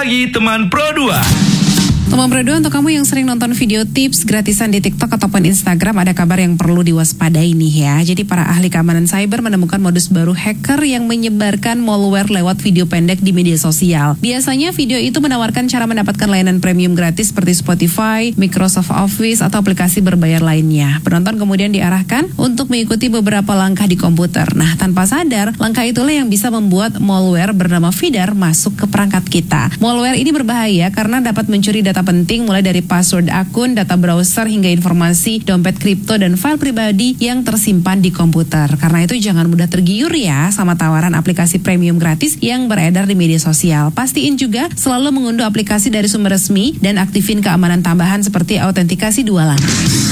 pagi teman Pro 2. Teman Pro 2, untuk kamu yang sering nonton video tips gratisan di TikTok ataupun Instagram, ada kabar yang perlu diwaspadai nih ya. Jadi para ahli keamanan cyber menemukan modus baru hacker yang menyebarkan malware lewat video pendek di media sosial. Biasanya video itu menawarkan cara mendapatkan layanan premium gratis seperti Spotify, Microsoft Office, atau aplikasi berbayar lainnya. Penonton kemudian diarahkan untuk mengikuti beberapa langkah di komputer. Nah, tanpa sadar, langkah itulah yang bisa membuat malware bernama Vidar masuk ke perangkat kita. Malware ini berbahaya karena dapat mencuri data penting mulai dari password akun, data browser, hingga informasi dompet kripto dan file pribadi yang tersimpan di komputer. Karena itu jangan mudah tergiur ya sama tawaran aplikasi premium gratis yang beredar di media sosial. Pastiin juga selalu mengunduh aplikasi dari sumber resmi dan aktifin keamanan tambahan seperti autentikasi 2 langkah.